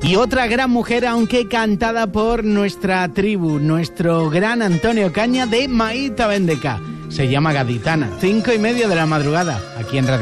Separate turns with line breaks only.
Y otra gran mujer, aunque cantada por nuestra tribu, nuestro gran Antonio Caña de Maíta Bendeca. Se llama Gaditana, 5:30 de la madrugada, aquí en Radio